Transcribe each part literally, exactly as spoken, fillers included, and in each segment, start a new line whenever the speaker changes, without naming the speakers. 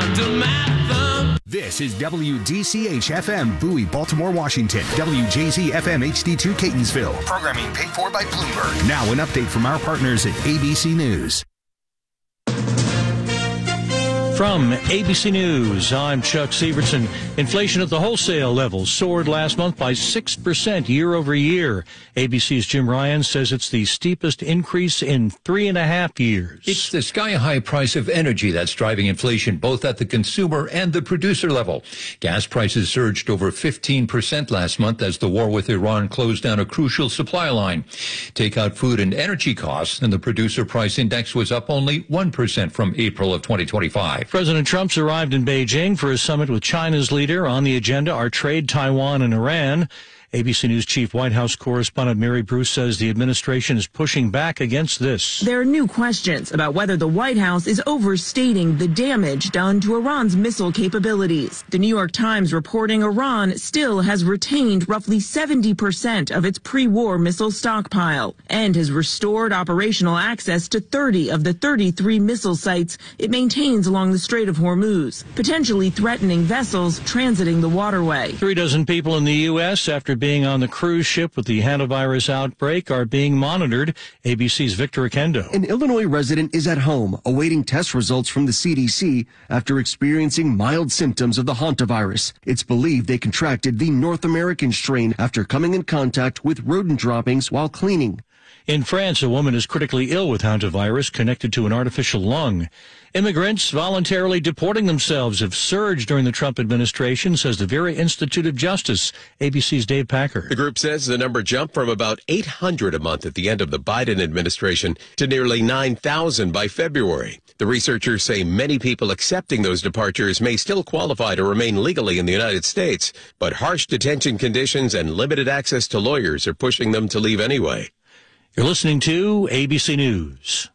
This is W D C H F M, Bowie, Baltimore, Washington. W J Z F M H D two, Catonsville. Programming paid for by Bloomberg. Now an update from our partners at A B C News.
From A B C News, I'm Chuck Severson. Inflation at the wholesale level soared last month by six percent year over year. A B C's Jim Ryan says it's the steepest increase in three and a half years.
It's the sky-high price of energy that's driving inflation, both at the consumer and the producer level. Gas prices surged over fifteen percent last month as the war with Iran closed down a crucial supply line. Take out food and energy costs, and the producer price index was up only one percent from April of twenty twenty-five.
President Trump's arrived in Beijing for a summit with China's leader. On the agenda are trade, Taiwan, and Iran. A B C News chief White House correspondent Mary Bruce says the administration is pushing back against this.
There are new questions about whether the White House is overstating the damage done to Iran's missile capabilities. The New York Times reporting Iran still has retained roughly seventy percent of its pre-war missile stockpile and has restored operational access to thirty of the thirty-three missile sites it maintains along the Strait of Hormuz, potentially threatening vessels transiting the waterway.
Three dozen people in the U S after being on the cruise ship with the hantavirus outbreak are being monitored. A B C's Victor Akendo.
An Illinois resident is at home awaiting test results from the C D C after experiencing mild symptoms of the hantavirus. It's believed they contracted the North American strain after coming in contact with rodent droppings while cleaning.
In France, a woman is critically ill with hantavirus connected to an artificial lung. Immigrants voluntarily deporting themselves have surged during the Trump administration, says the Vera Institute of Justice. A B C's Dave Packer.
The group says the number jumped from about eight hundred a month at the end of the Biden administration to nearly nine thousand by February. The researchers say many people accepting those departures may still qualify to remain legally in the United States, but harsh detention conditions and limited access to lawyers are pushing them to leave anyway.
You're listening to A B C News.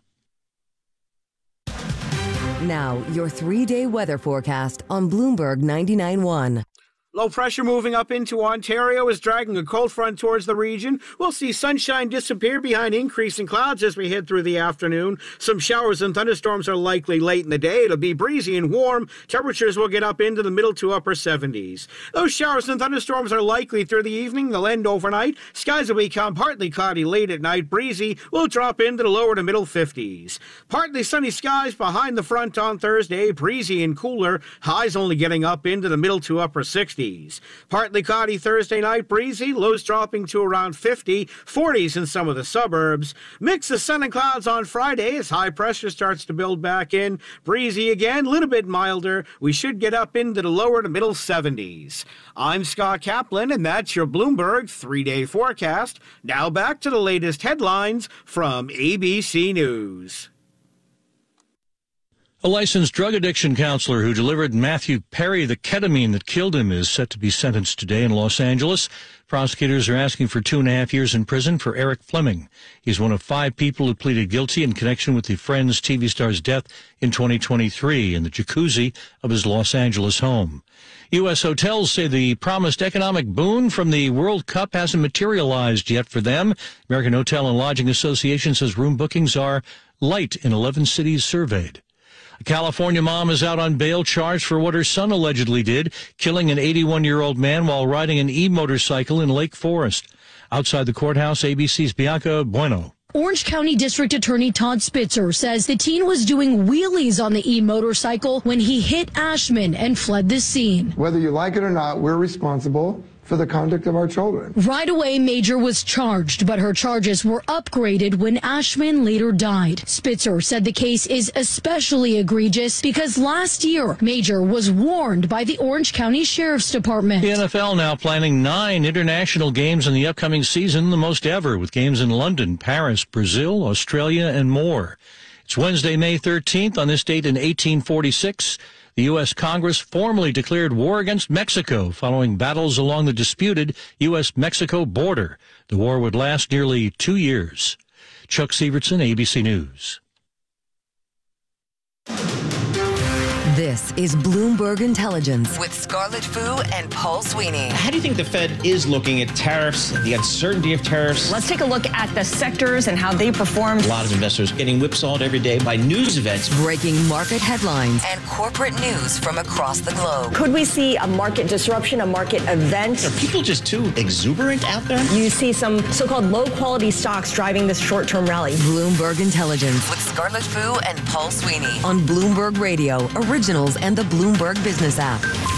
Now, your three-day weather forecast on Bloomberg ninety-nine point one.
Low pressure moving up into Ontario is dragging a cold front towards the region. We'll see sunshine disappear behind increasing clouds as we head through the afternoon. Some showers and thunderstorms are likely late in the day. It'll be breezy and warm. Temperatures will get up into the middle to upper seventies. Those showers and thunderstorms are likely through the evening. They'll end overnight. Skies will become partly cloudy late at night. Breezy will drop into the lower to middle fifties. Partly sunny skies behind the front on Thursday. Breezy and cooler. Highs only getting up into the middle to upper sixties. Partly cloudy Thursday night, breezy, lows dropping to around fifty, forties in some of the suburbs. Mix of sun and clouds on Friday as high pressure starts to build back in. Breezy again, a little bit milder. We should get up into the lower to middle seventies. I'm Scott Kaplan, and that's your Bloomberg three-day forecast. Now back to the latest headlines from A B C News.
A licensed drug addiction counselor who delivered Matthew Perry the ketamine that killed him is set to be sentenced today in Los Angeles. Prosecutors are asking for two and a half years in prison for Eric Fleming. He's one of five people who pleaded guilty in connection with the Friends T V star's death in twenty twenty-three in the jacuzzi of his Los Angeles home. U S hotels say the promised economic boon from the World Cup hasn't materialized yet for them. American Hotel and Lodging Association says room bookings are light in eleven cities surveyed. A California mom is out on bail charged for what her son allegedly did, killing an eighty-one-year-old man while riding an e-motorcycle in Lake Forest. Outside the courthouse, A B C's Bianca Bueno.
Orange County District Attorney Todd Spitzer says the teen was doing wheelies on the e-motorcycle when he hit Ashman and fled the scene.
Whether you like it or not, we're responsible for the conduct of our children.
Right away, Major was charged, but her charges were upgraded when Ashman later died. Spitzer said the case is especially egregious because last year, Major was warned by the Orange County Sheriff's Department.
The N F L now planning nine international games in the upcoming season, the most ever, with games in London, Paris, Brazil, Australia, and more. It's Wednesday, May thirteenth. On this date in eighteen forty-six, the U S Congress formally declared war against Mexico following battles along the disputed U S Mexico border. The war would last nearly two years. Chuck Severson, A B C News.
This This is Bloomberg Intelligence with Scarlett Fu and Paul Sweeney.
How do you think the Fed is looking at tariffs, the uncertainty of tariffs?
Let's take a look at the sectors and how they performed.
A lot of investors getting whipsawed every day by news events.
Breaking market headlines and corporate news from across the globe.
Could we see a market disruption, a market event?
Are people just too exuberant out there?
You see some so-called low-quality stocks driving this short-term rally.
Bloomberg Intelligence with Scarlett Fu and Paul Sweeney on Bloomberg Radio, Originals, and the Bloomberg Business app.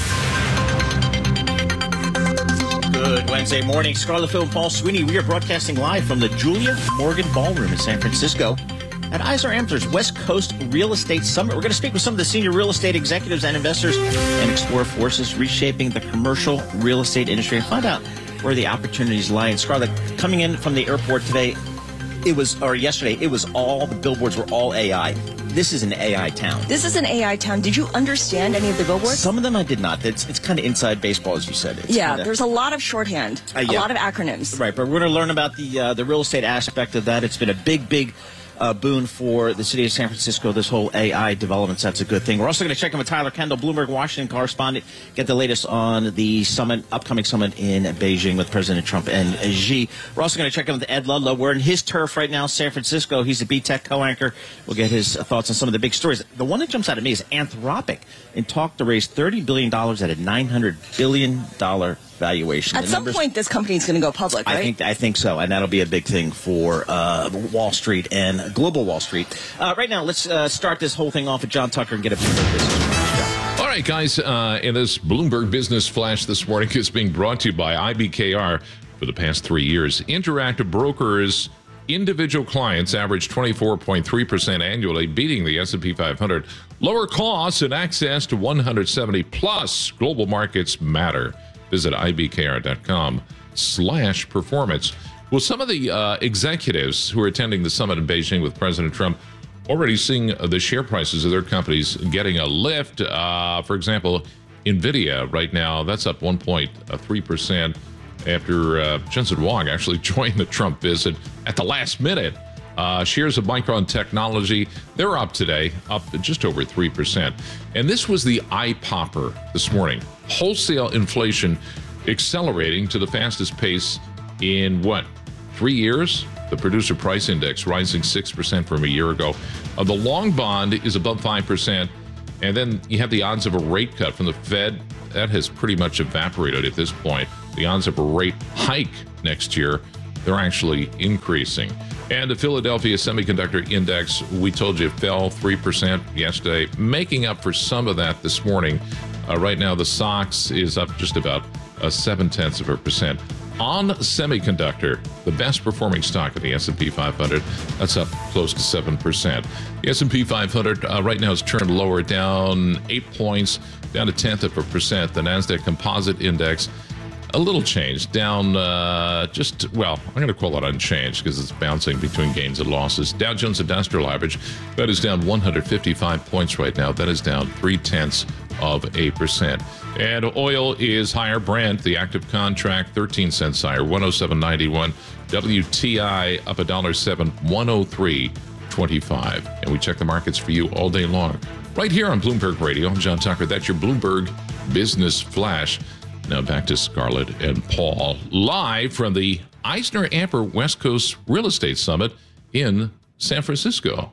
Good Wednesday morning. Scarlett Fu and Paul Sweeney. We are broadcasting live from the Julia Morgan Ballroom in San Francisco at Eisner Amper's West Coast Real Estate Summit. We're going to speak with some of the senior real estate executives and investors and explore forces reshaping the commercial real estate industry and find out where the opportunities lie. And Scarlett, coming in from the airport today, it was, or yesterday, it was all, the billboards were all A I. This is an A I town.
This is an A I town. Did you understand any of the billboards?
Some of them I did not. It's, it's kind of inside baseball, as you said. It's
yeah,
kinda,
there's a lot of shorthand, uh, yeah. a lot of acronyms.
Right, but we're going to learn about the uh, the real estate aspect of that. It's been a big, big uh, boon for the city of San Francisco, this whole A I development. So that's a good thing. We're also going to check in with Tyler Kendall, Bloomberg Washington correspondent, get the latest on the summit, upcoming summit in Beijing with President Trump and Xi. We're also going to check in with Ed Ludlow. We're in his turf right now, San Francisco. He's the B Tech co-anchor. We'll get his thoughts on some of the big stories. The one that jumps out at me is Anthropic in talk to raise thirty billion dollars at a nine hundred billion dollars valuation.
At
the
some
numbers,
point, this company is going to go public, right?
I think I think so, and that'll be a big thing for uh, Wall Street and global Wall Street. Uh, right now, let's uh, start this whole thing off with John Tucker and get a Bloomberg Business Flash.
All right, guys, uh, in this Bloomberg Business Flash this morning is being brought to you by I B K R for the past three years. Interactive Brokers individual clients average twenty-four point three percent annually, beating the S and P five hundred. Lower costs and access to one hundred seventy plus global markets matter. Visit ibkr.com slash performance. Well, some of the uh, executives who are attending the summit in Beijing with President Trump already seeing the share prices of their companies getting a lift. Uh, for example, NVIDIA right now, that's up one point three percent after uh, Jensen Huang actually joined the Trump visit at the last minute. Uh, shares of Micron Technology, they're up today, up just over three percent. And this was the eye popper this morning. Wholesale inflation accelerating to the fastest pace in what, three years? The Producer Price Index rising six percent from a year ago. Uh, the long bond is above five percent. And then you have the odds of a rate cut from the Fed. That has pretty much evaporated at this point. The odds of a rate hike next year, they're actually increasing. And the Philadelphia Semiconductor Index, we told you, fell three percent yesterday, making up for some of that this morning. Uh, right now, the S O X is up just about uh, seven-tenths of a percent. On semiconductor, the best performing stock in the S and P five hundred, that's up close to seven percent. The S and P five hundred uh, right now is turned lower, down eight points, down a tenth of a percent. The NASDAQ Composite Index, a little change, down uh, just, well, I'm going to call it unchanged because it's bouncing between gains and losses. Dow Jones Industrial Average, that is down one hundred fifty-five points right now. That is down three-tenths of a percent. And oil is higher. Brent, the active contract, thirteen cents higher, one oh seven ninety-one. W T I up one dollar seven, one oh three twenty-five. And we check the markets for you all day long. Right here on Bloomberg Radio, I'm John Tucker. That's your Bloomberg Business Flash. Now back to Scarlett and Paul, live from the Eisner Amper West Coast Real Estate Summit in San Francisco.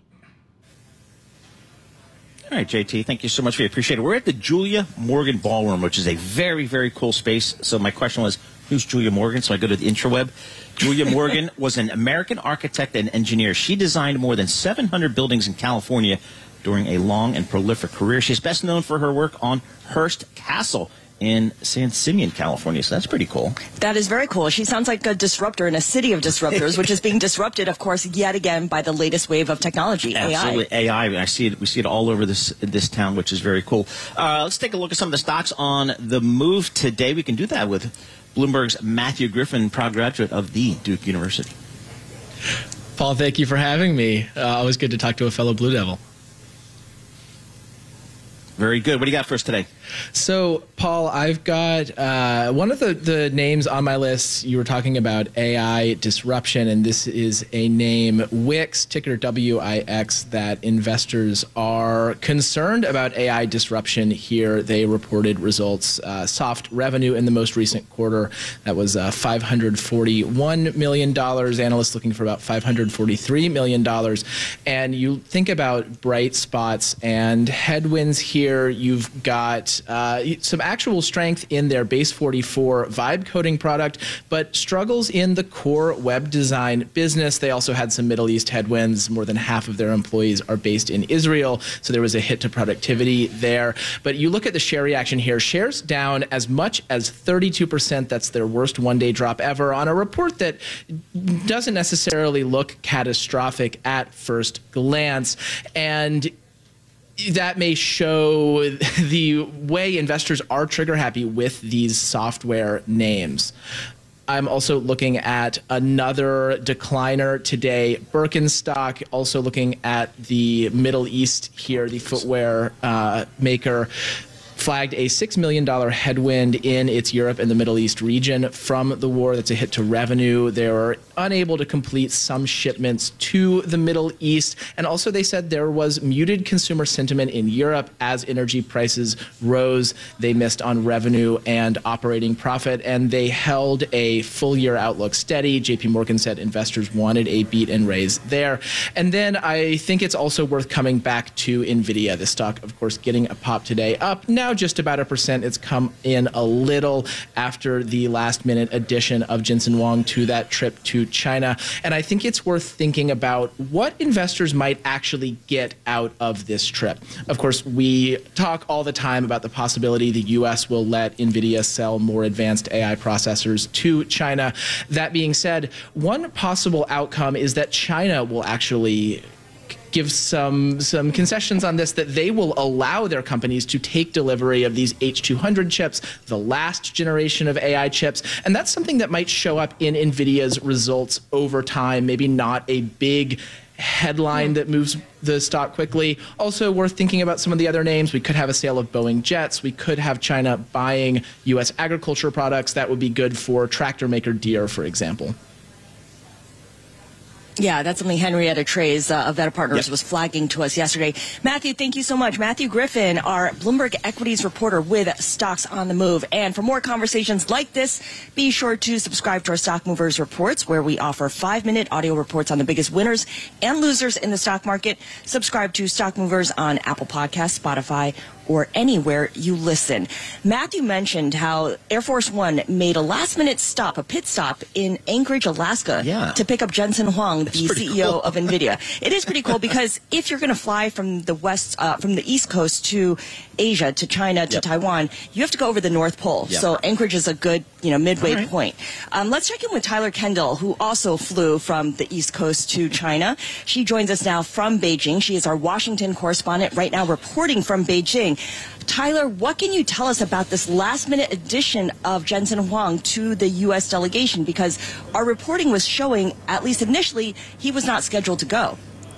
All right, J T, thank you so much. We appreciate it. We're at the Julia Morgan Ballroom, which is a very, very cool space. So my question was, who's Julia Morgan? So I go to the intraweb. Julia Morgan was an American architect and engineer. She designed more than seven hundred buildings in California during a long and prolific career. She's best known for her work on Hearst Castle in San Simeon, California. So that's pretty cool.
That is very cool. She sounds like a disruptor in a city of disruptors, which is being disrupted, of course, yet again by the latest wave of technology,
Absolutely. A I. A I. I see it. We see it all over this this town, which is very cool. Uh, let's take a look at some of the stocks on the move today. We can do that with Bloomberg's Matthew Griffin, proud graduate of the Duke University.
Paul, thank you for having me. Uh, always good to talk to a fellow Blue Devil.
Very good. What do you got for us today?
So, Paul, I've got uh, one of the, the names on my list. You were talking about A I disruption, and this is a name, Wix, ticker W I X, that investors are concerned about A I disruption here. They reported results, uh, soft revenue in the most recent quarter. That was uh, five hundred forty-one million dollars. Analysts looking for about five hundred forty-three million dollars. And you think about bright spots and headwinds here. Here you've got uh, some actual strength in their Base forty-four vibe coding product, but struggles in the core web design business. They also had some Middle East headwinds. More than half of their employees are based in Israel, so there was a hit to productivity there. But you look at the share reaction here. Shares down as much as thirty-two percent. That's their worst one-day drop ever on a report that doesn't necessarily look catastrophic at first glance. And that may show the way investors are trigger happy with these software names. I'm also looking at another decliner today, Birkenstock, also looking at the Middle East here, the footwear uh, maker. Flagged a six million dollars headwind in its Europe and the Middle East region from the war. That's a hit to revenue. They were unable to complete some shipments to the Middle East. And also they said there was muted consumer sentiment in Europe as energy prices rose. They missed on revenue and operating profit, and they held a full year outlook steady. J P Morgan said investors wanted a beat and raise there. And then I think it's also worth coming back to NVIDIA. The stock, of course, getting a pop today, up now just about a percent. It's come in a little after the last minute addition of Jensen Huang to that trip to China. And I think it's worth thinking about what investors might actually get out of this trip. Of course, we talk all the time about the possibility the U S will let NVIDIA sell more advanced A I processors to China. That being said, one possible outcome is that China will actually give some some concessions on this, that they will allow their companies to take delivery of these H two hundred chips, the last generation of A I chips. And that's something that might show up in NVIDIA's results over time, maybe not a big headline that moves the stock quickly. Also worth thinking about some of the other names. We could have a sale of Boeing jets. We could have China buying U S agriculture products. That would be good for tractor maker Deere, for example.
Yeah, that's something Henrietta Trey's uh, of Veta Partners
Yep.
was flagging to us yesterday. Matthew, thank you so much. Matthew Griffin, our Bloomberg Equities reporter with Stocks on the Move. And for more conversations like this, be sure to subscribe to our Stock Movers reports, where we offer five-minute audio reports on the biggest winners and losers in the stock market. Subscribe to Stock Movers on Apple Podcasts, Spotify, or anywhere you listen. Matthew mentioned how Air Force One made a last-minute stop, a pit stop in Anchorage, Alaska,
Yeah.
to pick up Jensen Huang, the
pretty
C E O
cool.
of NVIDIA. It is pretty cool because if you're going to fly from the west, uh, from the East Coast to Asia, to China, to
Yep.
Taiwan, you have to go over the North Pole.
Yep.
So Anchorage is a good, you know, midway
All right.
point. Um, let's check in with Tyler Kendall, who also flew from the East Coast to China. She joins us now from Beijing. She is our Washington correspondent right now, reporting from Beijing. Tyler, what can you tell us about this last-minute addition of Jensen Huang to the U S delegation? Because our reporting was showing, at least initially, he was not scheduled to go.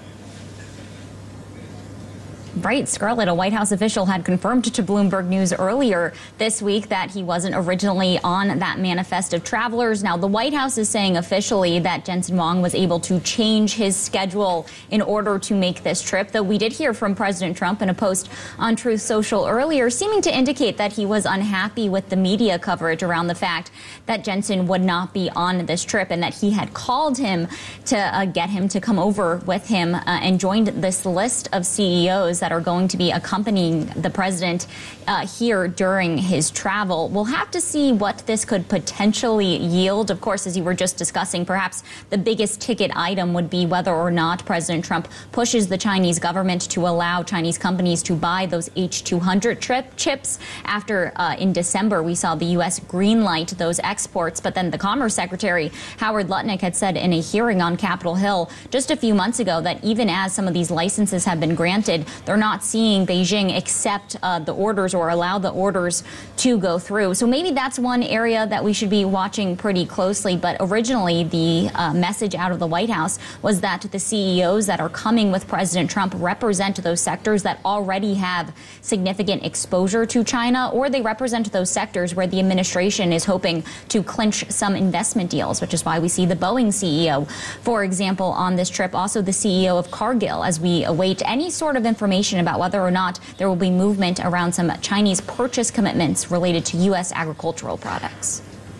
Right, Scarlett, a White House official had confirmed to Bloomberg News earlier this week that he wasn't originally on that manifest of travelers. Now, the White House is saying officially that Jensen Huang was able to change his schedule in order to make this trip, though we did hear from President Trump in a post on Truth Social earlier, seeming to indicate that he was unhappy with the media coverage around the fact that Jensen would not be on this trip, and that he had called him to uh, get him to come over with him uh, and joined this list of C E Os that are going to be accompanying the president uh, here during his travel. We'll have to see what this could potentially yield. Of course, as you were just discussing, perhaps the biggest ticket item would be whether or not President Trump pushes the Chinese government to allow Chinese companies to buy those H two hundred trip chips. After uh, in December, we saw the U S greenlight those exports, but then the Commerce Secretary Howard Lutnick had said in a hearing on Capitol Hill just a few months ago that even as some of these licenses have been granted, they're they're not seeing Beijing accept uh, the orders or allow the orders to go through. So maybe that's one area that we should be watching pretty closely. But originally, the uh, message out of the White House was that the C E Os that are coming with President Trump represent those sectors that already have significant exposure to China, or they represent those sectors where the administration is hoping to clinch some investment deals, which is why we see the Boeing C E O, for example, on this trip. Also the C E O of Cargill, as we await any sort of information about whether or not there will be movement around some Chinese purchase commitments related to U S agricultural products.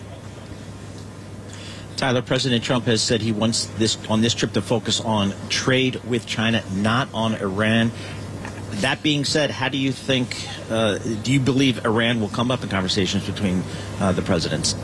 Tyler, President Trump has said he wants this on this trip to focus on trade with China, not on Iran. That being said, how do you think, uh, do you believe Iran will come up in conversations between uh, the presidents?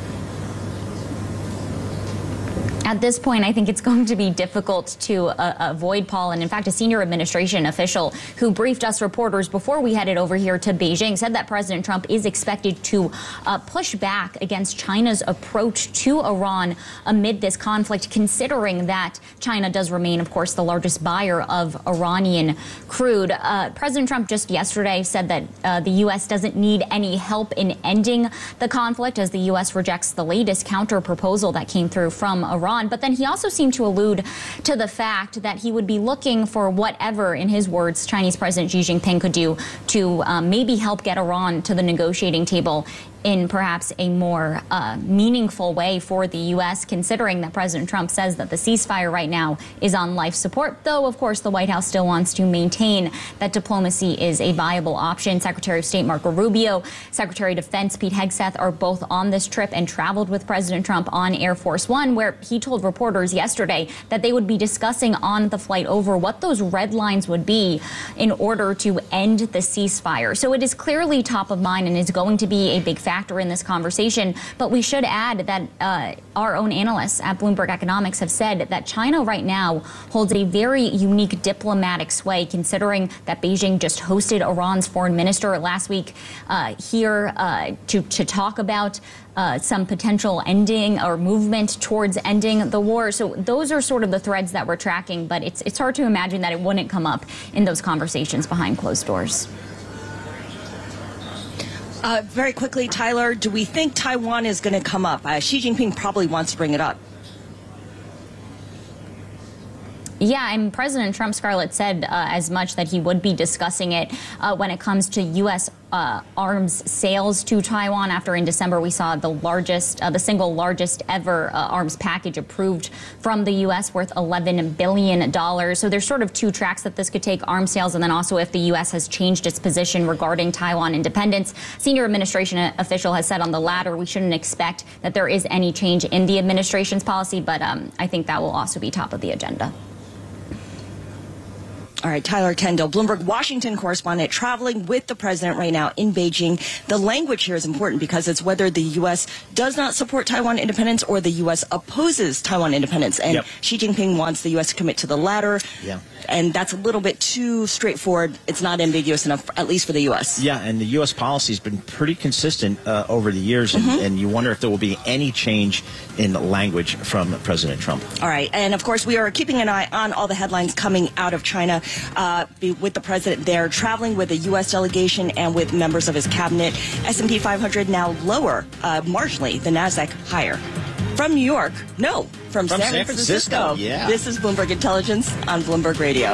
At this point, I think it's going to be difficult to uh, avoid, Paul. And in fact, a senior administration official who briefed us reporters before we headed over here to Beijing said that President Trump is expected to uh, push back against China's approach to Iran amid this conflict, considering that China does remain, of course, the largest buyer of Iranian crude. Uh, President Trump just yesterday said that uh, the U S doesn't need any help in ending the conflict, as the U S rejects the latest counter proposal that came through from Iran. But then he also seemed to allude to the fact that he would be looking for whatever, in his words, Chinese President Xi Jinping could do to um, maybe help get Iran to the negotiating table in perhaps a more uh, meaningful way for the U S, considering that President Trump says that the ceasefire right now is on life support, though, of course, the White House still wants to maintain that diplomacy is a viable option. Secretary of State Marco Rubio, Secretary of Defense Pete Hegseth are both on this trip and traveled with President Trump on Air Force One, where he told reporters yesterday that they would be discussing on the flight over what those red lines would be in order to end the ceasefire. So it is clearly top of mind and is going to be a big factor factor in this conversation. But we should add that uh, our own analysts at Bloomberg Economics have said that China right now holds a very unique diplomatic sway, considering that Beijing just hosted Iran's foreign minister last week uh, here uh, to, to talk about Uh, some potential ending or movement towards ending the war. So those are sort of the threads that we're tracking, but it's it's hard to imagine that it wouldn't come up in those conversations behind closed doors.
Uh, very quickly, Tyler, do we think Taiwan is going to come up? Uh, Xi Jinping probably wants to bring it up.
Yeah, and President Trump, Scarlett, said uh, as much, that he would be discussing it uh, when it comes to U S uh, arms sales to Taiwan. After in December we saw the largest, uh, the single largest ever uh, arms package approved from the U S worth eleven billion dollars. So there's sort of two tracks that this could take: arms sales, and then also if the U S has changed its position regarding Taiwan independence. Senior administration official has said on the latter, we shouldn't expect that there is any change in the administration's policy, but um, I think that will also be top of the agenda.
All right, Tyler Kendall, Bloomberg Washington correspondent, traveling with the president right now in Beijing. The language here is important because it's whether the U S does not support Taiwan independence or the U S opposes Taiwan independence. And yep. Xi Jinping wants the U S to commit to the latter. Yeah. And that's a little bit too straightforward. It's not ambiguous enough, at least for the U S.
Yeah, and the U S policy has been pretty consistent uh, over the years, and, mm-hmm. and you wonder if there will be any change in language from President Trump.
All right, and of course we are keeping an eye on all the headlines coming out of China, uh, with the president there, traveling with a U S delegation and with members of his cabinet. S and P five hundred now lower, uh, marginally, the NASDAQ higher. From New York, no, from, from San, San Francisco. Francisco. Yeah. This is Bloomberg Intelligence on Bloomberg Radio.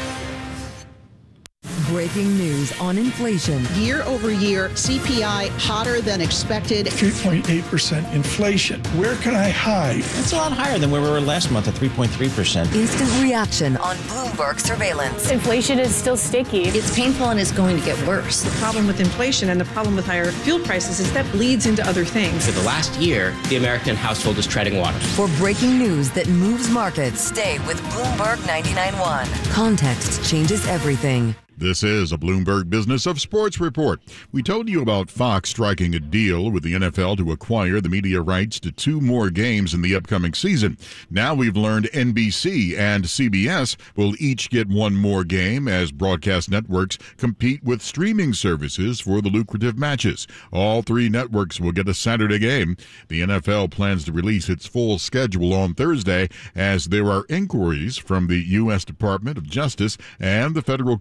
Breaking news on inflation.
Year over year, C P I hotter than expected.
three point eight percent inflation. Where can I hide?
It's a lot higher than where we were last month at three point three percent.
Instant reaction on Bloomberg surveillance.
Inflation is still sticky.
It's painful and it's going to get worse.
The problem with inflation and the problem with higher fuel prices is that bleeds into other things.
For the last year, the American household is treading water.
For breaking news that moves markets, stay with Bloomberg ninety-nine point one. Context changes everything.
This is a Bloomberg Business of Sports report. We told you about Fox striking a deal with the N F L to acquire the media rights to two more games in the upcoming season. Now we've learned N B C and C B S will each get one more game as broadcast networks compete with streaming services for the lucrative matches. All three networks will get a Saturday game. The N F L plans to release its full schedule on Thursday, as there are inquiries from the U S Department of Justice and the Federal Communications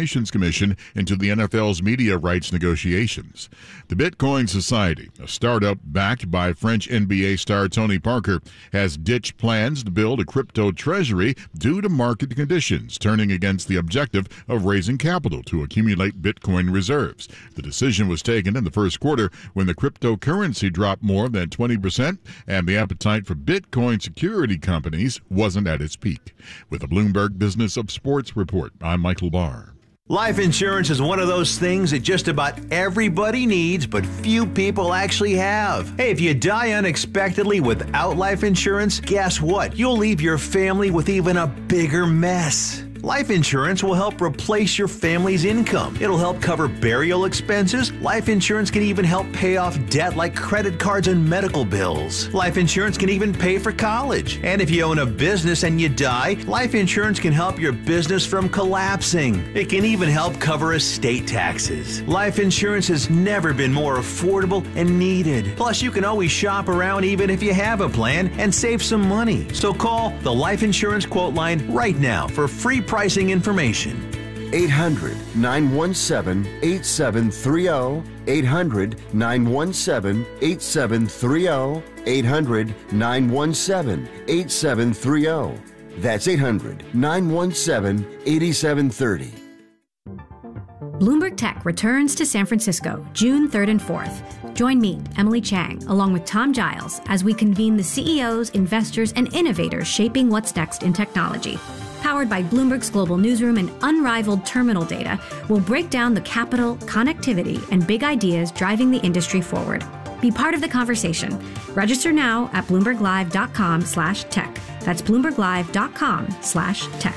Communications Commission into the N F L's media rights negotiations. The Bitcoin Society, a startup backed by French N B A star Tony Parker, has ditched plans to build a crypto treasury due to market conditions, turning against the objective of raising capital to accumulate Bitcoin reserves. The decision was taken in the first quarter when the cryptocurrency dropped more than twenty percent and the appetite for Bitcoin security companies wasn't at its peak. With the Bloomberg Business of Sports report, I'm Michael Barr.
Life insurance is one of those things that just about everybody needs, but few people actually have. Hey, if you die unexpectedly without life insurance, guess what? You'll leave your family with even a bigger mess. Life insurance will help replace your family's income. It'll help cover burial expenses. Life insurance can even help pay off debt like credit cards and medical bills. Life insurance can even pay for college. And if you own a business and you die, life insurance can help your business from collapsing. It can even help cover estate taxes. Life insurance has never been more affordable and needed. Plus, you can always shop around even if you have a plan and save some money. So call the Life Insurance Quote Line right now for free pricing information.
eight hundred, nine one seven, eight seven three zero. eight hundred, nine one seven, eight seven three zero. eight hundred, nine one seven, eight seven three zero. That's eight hundred, nine one seven, eight seven three zero.
Bloomberg Tech returns to San Francisco June third and fourth. Join me, Emily Chang, along with Tom Giles, as we convene the C E Os, investors, and innovators shaping what's next in technology. Powered by Bloomberg's global newsroom and unrivaled terminal data, we'll break down the capital, connectivity, and big ideas driving the industry forward. Be part of the conversation. Register now at bloomberglive.com slash tech. That's bloomberglive.com slash tech.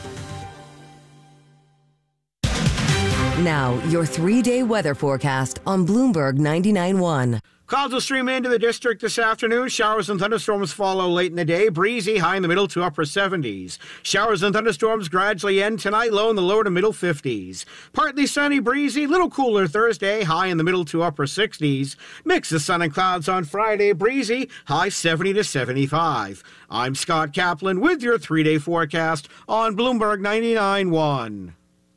Now, your three-day weather forecast on Bloomberg ninety-nine point one.
Clouds will stream into the district this afternoon. Showers and thunderstorms follow late in the day. Breezy, high in the middle to upper seventies. Showers and thunderstorms gradually end tonight, low in the lower to middle fifties. Partly sunny, breezy, little cooler Thursday, high in the middle to upper sixties. Mix of sun and clouds on Friday, breezy, high seventy to seventy-five. I'm Scott Kaplan with your three-day forecast on Bloomberg ninety-nine point one.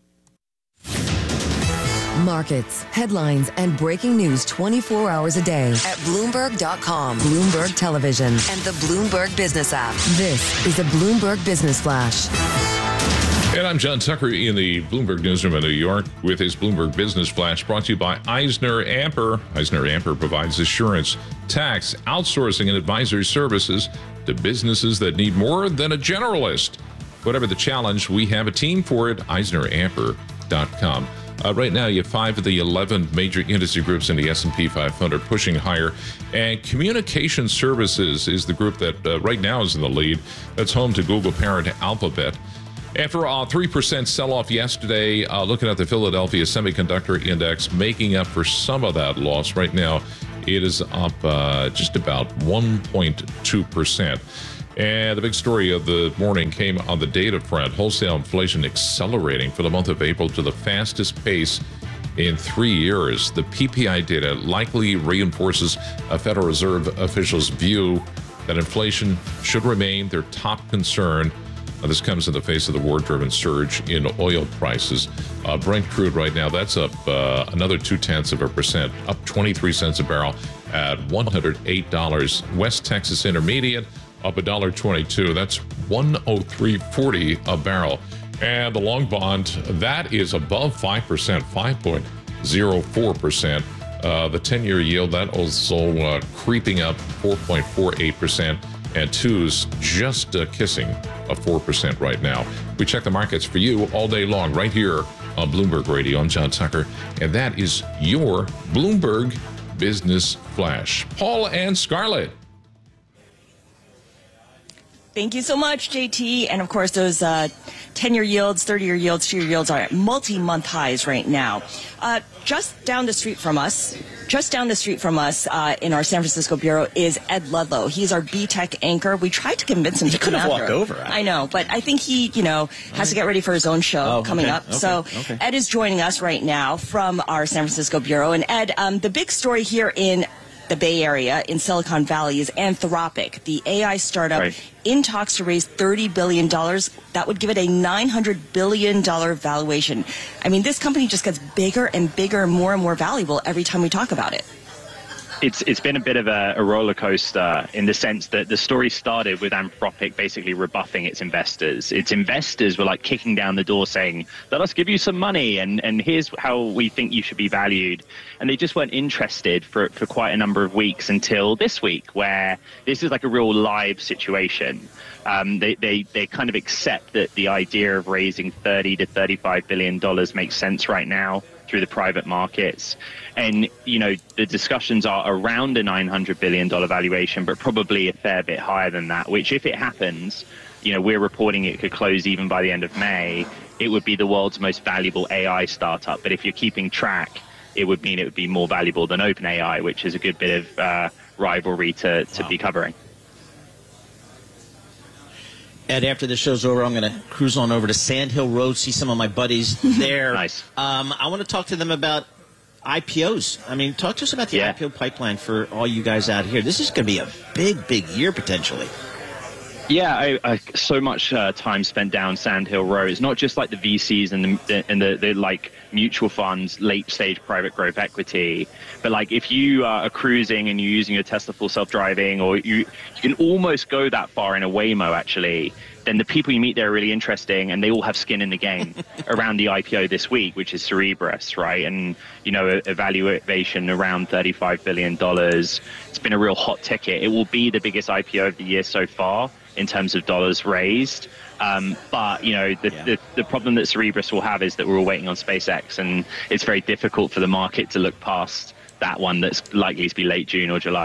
Markets, headlines, and breaking news twenty-four hours a day at Bloomberg dot com, Bloomberg Television, and the Bloomberg Business app. This is a Bloomberg Business Flash.
And I'm John Tucker in the Bloomberg Newsroom in New York with his Bloomberg Business Flash, brought to you by Eisner Amper. Eisner Amper provides assurance, tax, outsourcing, and advisory services to businesses that need more than a generalist. Whatever the challenge, we have a team for it, Eisner Amper dot com. Uh, right now, you have five of the eleven major industry groups in the S and P five hundred pushing higher. And Communication Services is the group that uh, right now is in the lead. That's home to Google parent Alphabet. After a three percent sell-off yesterday, uh, looking at the Philadelphia Semiconductor Index, making up for some of that loss. Right now, it is up uh, just about one point two percent. And the big story of the morning came on the data front. Wholesale inflation accelerating for the month of April to the fastest pace in three years. The P P I data likely reinforces a Federal Reserve official's view that inflation should remain their top concern. Now, this comes in the face of the war-driven surge in oil prices. Uh, Brent crude right now, that's up uh, another two-tenths of a percent, up twenty-three cents a barrel at one hundred eight dollars. West Texas Intermediate up one dollar twenty-two. That's one oh three forty a barrel. And the long bond, that is above five percent, five point oh four percent. Uh, the ten-year yield, that also uh, creeping up four point four eight percent. And twos just uh, kissing a four percent right now. We check the markets for you all day long right here on Bloomberg Radio. I'm John Tucker, and that is your Bloomberg Business Flash. Paul and Scarlett.
Thank you so much, J T. And of course, those uh, ten-year yields, thirty-year yields, two-year yields are at multi-month highs right now. Uh, just down the street from us, just down the street from us uh, in our San Francisco bureau is Ed Ludlow. He's our B-Tech anchor. We tried to convince him
he
to come out
walked
here.
over.
I know, but I think he, you know, has to get ready for his own show
oh,
coming
okay,
up.
okay,
so
okay.
Ed is joining us right now from our San Francisco bureau. And Ed, um, the big story here in the Bay Area in Silicon Valley is Anthropic, the A I startup right. in talks to raise thirty billion dollars. That would give it a nine hundred billion dollars valuation. I mean, this company just gets bigger and bigger, more and more valuable every time we talk about it.
It's it's been a bit of a, a roller coaster in the sense that the story started with Anthropic basically rebuffing its investors. Its investors were like kicking down the door saying, let us give you some money and, and here's how we think you should be valued. And they just weren't interested for, for quite a number of weeks until this week, where this is like a real live situation. Um, they, they, they kind of accept that the idea of raising thirty to thirty-five billion dollars makes sense right now through the private markets. And, you know, the discussions are around a nine hundred billion dollars valuation, but probably a fair bit higher than that, which if it happens, you know, we're reporting it could close even by the end of May. It would be the world's most valuable A I startup. But if you're keeping track, it would mean it would be more valuable than OpenAI, which is a good bit of uh, rivalry to, to wow. be covering.
Ed, after the show's over, I'm going to cruise on over to Sand Hill Road, see some of my buddies there.
Nice.
Um, I want to talk to them about I P Os. I mean, talk to us about the yeah. I P O pipeline for all you guys out here. This is going to be a big, big year potentially.
Yeah, I, I, so much uh, time spent down Sand Hill Road. It's not just like the V Cs and the, the and the, the like mutual funds, late stage private growth equity, but like if you uh, are cruising and you're using your Tesla full self-driving, or you you can almost go that far in a Waymo actually, then the people you meet there are really interesting, and they all have skin in the game around the I P O this week, which is Cerebras, right? And, you know, a, a valuation around thirty-five billion dollars. It's been a real hot ticket. It will be the biggest I P O of the year so far in terms of dollars raised. Um, but, you know, the, yeah. the, the problem that Cerebras will have is that we're all waiting on SpaceX, and it's very difficult for the market to look past that one that's likely to be late June or July.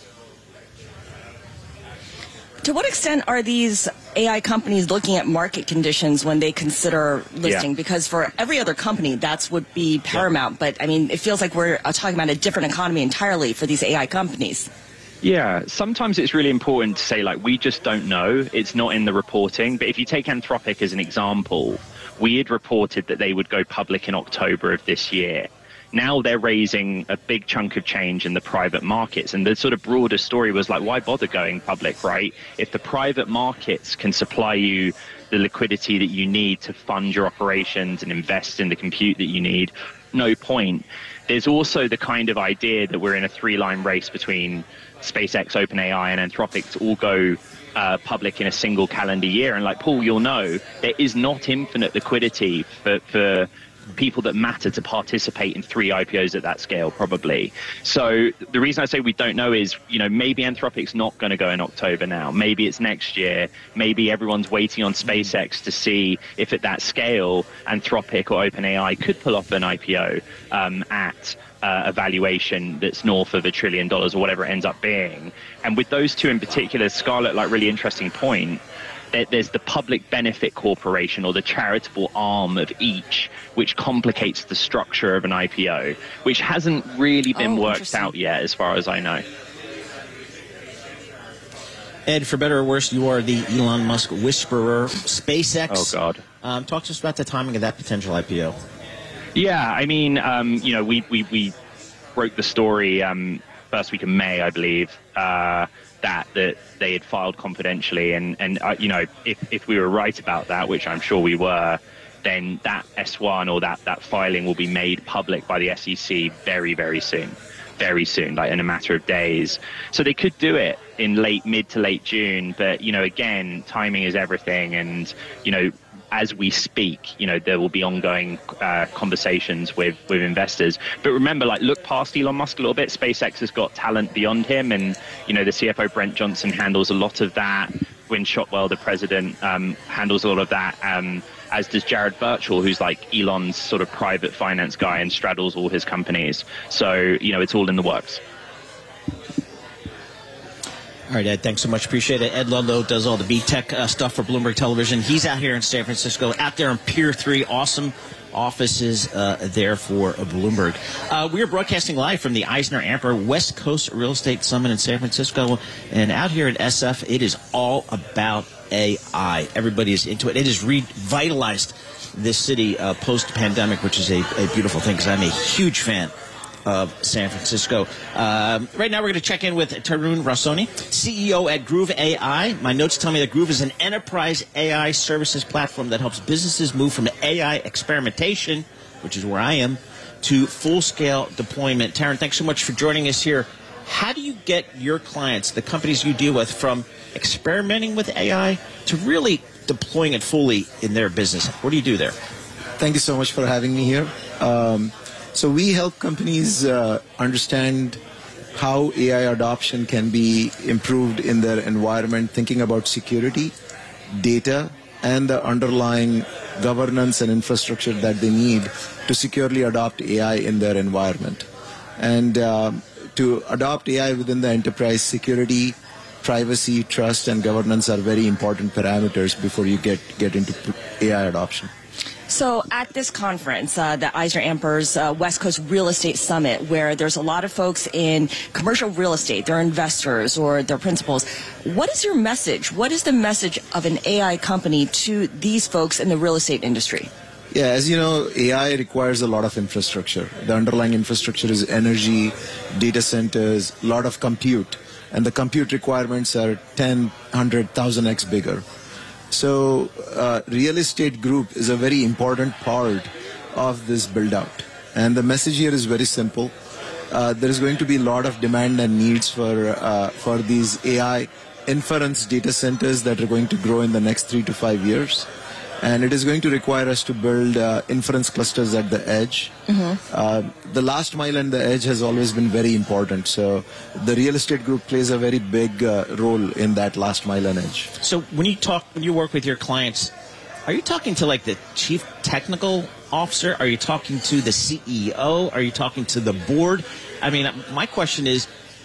To what extent are these A I companies looking at market conditions when they consider listing?
Yeah.
Because for every other company, that's would be paramount. Yeah. But, I mean, it feels like we're uh, talking about a different economy entirely for these A I companies.
Yeah, sometimes it's really important to say, like, we just don't know. It's not in the reporting. But if you take Anthropic as an example, we had reported that they would go public in October of this year. Now they're raising a big chunk of change in the private markets. And the sort of broader story was like, why bother going public, right? If the private markets can supply you the liquidity that you need to fund your operations and invest in the compute that you need, no point. There's also the kind of idea that we're in a three-line race between SpaceX, OpenAI, and Anthropic to all go uh, public in a single calendar year. And like Paul, you'll know, there is not infinite liquidity for, for people that matter to participate in three I P Os at that scale, probably. So the reason I say we don't know is, you know, maybe Anthropic's not going to go in October now. Maybe it's next year. Maybe everyone's waiting on SpaceX to see if at that scale, Anthropic or OpenAI could pull off an I P O um, at uh, a valuation that's north of a trillion dollars or whatever it ends up being. And with those two in particular, Scarlett, like really interesting point, there's the public benefit corporation or the charitable arm of each, which complicates the structure of an I P O, which hasn't really been oh, worked out yet, as far as I know.
Ed, for better or worse, you are the Elon Musk whisperer. SpaceX.
Oh, God.
Um, talk to us about the timing of that potential I P O.
Yeah, I mean, um, you know, we, we, we broke the story um, first week of May, I believe, uh, that that they had filed confidentially, and and uh, you know, if if we were right about that, which I'm sure we were, then that S one or that that filing will be made public by the S E C very very soon, very soon, like in a matter of days. So they could do it in late mid to late June, but you know, again, timing is everything, and you know, as we speak, you know, there will be ongoing uh, conversations with, with investors. But remember, like, look past Elon Musk a little bit. SpaceX has got talent beyond him. And, you know, the C F O, Brent Johnson, handles a lot of that. Gwynne Shotwell, the president, um, handles a lot of that, um, as does Jared Birchall, who's like Elon's sort of private finance guy and straddles all his companies. So, you know, it's all in the works.
All right, Ed, thanks so much. Appreciate it. Ed Ludlow does all the B Tech uh, stuff for Bloomberg Television. He's out here in San Francisco, out there in Pier three. Awesome offices uh, there for uh, Bloomberg. Uh, we are broadcasting live from the Eisner Amper West Coast Real Estate Summit in San Francisco. And out here at S F, it is all about A I. Everybody is into it. It has revitalized this city uh, post-pandemic, which is a, a beautiful thing because I'm a huge fan of San Francisco. Um, right now, we're going to check in with Tarun Rasoni, C E O at Groove A I. My notes tell me that Groove is an enterprise A I services platform that helps businesses move from A I experimentation, which is where I am, to full-scale deployment. Tarun, thanks so much for joining us here. How do you get your clients, the companies you deal with, from experimenting with A I to really deploying it fully in their business? What do you do there?
Thank you so much for having me here. Um, so we help companies uh, understand how A I adoption can be improved in their environment, thinking about security, data, and the underlying governance and infrastructure that they need to securely adopt A I in their environment. And uh, to adopt A I within the enterprise, security, privacy, trust, and governance are very important parameters before you get, get into A I adoption.
So at this conference, uh, the EisnerAmper's uh, West Coast Real Estate Summit, where there's a lot of folks in commercial real estate, they're investors or they're principals, what is your message? What is the message of an A I company to these folks in the real estate industry?
Yeah, as you know, A I requires a lot of infrastructure. The underlying infrastructure is energy, data centers, a lot of compute. And the compute requirements are ten, one hundred, one thousand x bigger. So uh, real estate group is a very important part of this build out. And the message here is very simple. Uh, there is going to be a lot of demand and needs for, uh, for these A I inference data centers that are going to grow in the next three to five years. And it is going to require us to build uh, inference clusters at the edge. Mm-hmm. Uh, the last mile and the edge has always been very important. So the real estate group plays a very big uh, role in that last mile and edge.
So when you talk, when you work with your clients, are you talking to like the chief technical officer? Are you talking to the C E O? Are you talking to the board? I mean, my question is,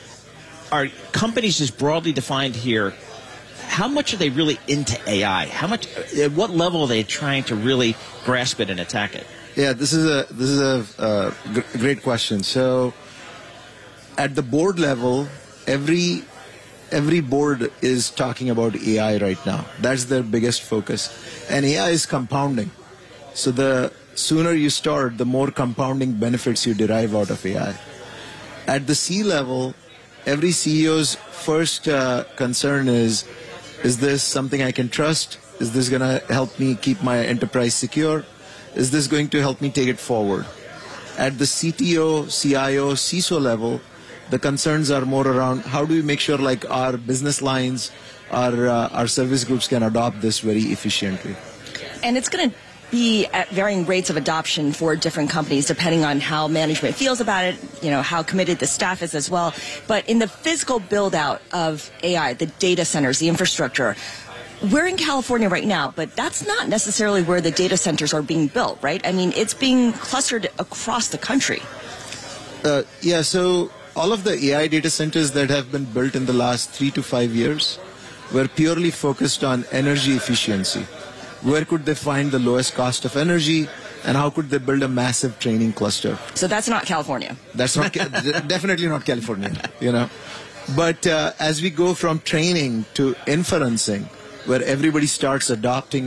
are companies just broadly defined here, how much are they really into A I? How much, at what level are they trying to really grasp it and attack it?
Yeah, this is a this is a uh, g- great question. So, at the board level, every every board is talking about A I right now. That's their biggest focus, and A I is compounding. So the sooner you start, the more compounding benefits you derive out of A I. At the C level, every C E O's first uh, concern is, is this something I can trust? Is this going to help me keep my enterprise secure? Is this going to help me take it forward? At the C T O, C I O, C I S O level, the concerns are more around how do we make sure like our business lines, our, uh, our service groups can adopt this very efficiently.
And it's going to be at varying rates of adoption for different companies depending on how management feels about it, you know, how committed the staff is as well. But in the physical build out of A I, the data centers, the infrastructure, we're in California right now, but that's not necessarily where the data centers are being built, right? I mean, it's being clustered across the country.
Uh, yeah, so all of the A I data centers that have been built in the last three to five years were purely focused on energy efficiency. Where could they find the lowest cost of energy, and how could they build a massive training cluster?
So that's not California.
That's not definitely not California, you know. But uh, as we go from training to inferencing, where everybody starts adopting